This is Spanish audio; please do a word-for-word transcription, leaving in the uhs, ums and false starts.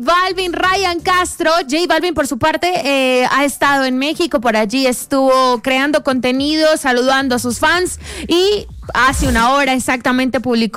Balvin, Ryan Castro. J Balvin, por su parte, eh, ha estado en México, por allí estuvo creando contenido, saludando a sus fans y hace una hora exactamente publicó